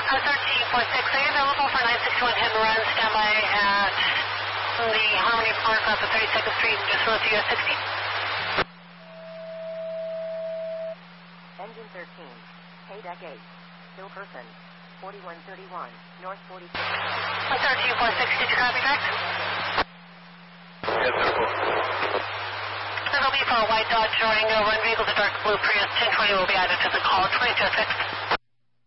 1346, are you available for 961 hit and run? Standby at the Harmony Park off of 32nd Street, just north of US 60. Engine 13, K-Deck 8, still person, 4131, North 46. 1346, did you copy that? Yes, sir. It'll be for a white Dodge Durango, run vehicle to dark blue Prius, 1020 will be added to the call, 2206.